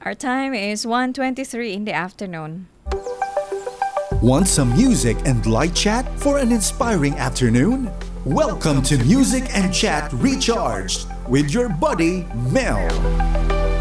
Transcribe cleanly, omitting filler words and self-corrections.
Our time is 1:23 in the afternoon. Want some music and light chat for an inspiring afternoon? Welcome to Music and Chat Recharged with your buddy Mel.